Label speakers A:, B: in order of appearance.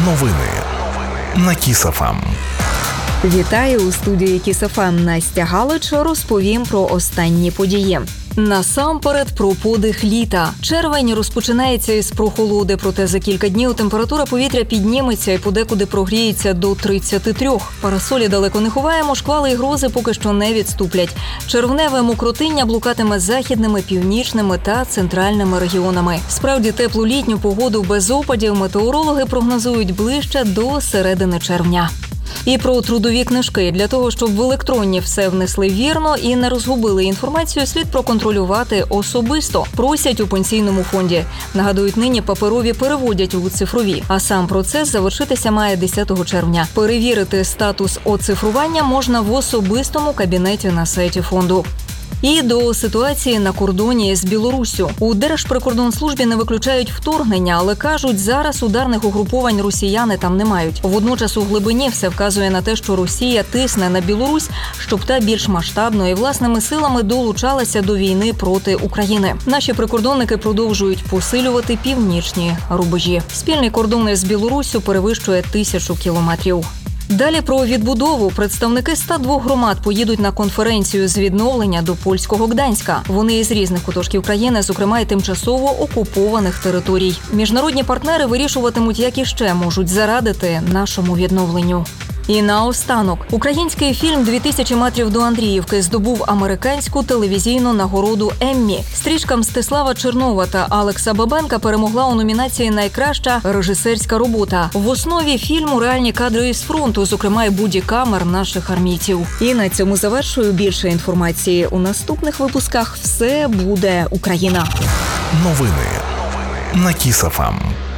A: Новини на Kiss FM.
B: Вітаю у студії Kiss FM. Настя Галич. Розповім про останні події. Насамперед про подих літа. Червень розпочинається із прохолоди, проте за кілька днів температура повітря підніметься і подекуди прогріється до 33. Парасолі далеко не ховаємо, шквали і грози поки що не відступлять. Червневе мокротиння блукатиме західними, північними та центральними регіонами. Справді теплу літню погоду без опадів метеорологи прогнозують ближче до середини червня. І про трудові книжки. Для того, щоб в електронні все внесли вірно і не розгубили інформацію, слід проконтролювати особисто. Просять у пенсійному фонді. Нагадують, нині паперові переводять у цифрові. А сам процес завершитися має 10 червня. Перевірити статус оцифрування можна в особистому кабінеті на сайті фонду. І до ситуації на кордоні з Білоруссю. У Держприкордонслужбі не виключають вторгнення, але кажуть, зараз ударних угруповань росіяни там не мають. Водночас у глибині все вказує на те, що Росія тисне на Білорусь, щоб та більш масштабно і власними силами долучалася до війни проти України. Наші прикордонники продовжують посилювати північні рубежі. Спільний кордон із Білоруссю перевищує 1000 кілометрів. Далі про відбудову. Представники 102 громад поїдуть на конференцію з відновлення до польського Гданська. Вони із різних куточків країни, зокрема й тимчасово окупованих територій. Міжнародні партнери вирішуватимуть, як іще можуть зарадити нашому відновленню. І наостанок. Український фільм «2000 метрів до Андріївки» здобув американську телевізійну нагороду Еммі. Стрічка Мстислава Чернова та Алекса Бабенка перемогла у номінації «Найкраща режисерська робота». В основі фільму реальні кадри із фронту, зокрема й бодікамер наших армійців. І на цьому завершую. Більше інформації у наступних випусках. Все буде Україна.
A: Новини на Kiss FM.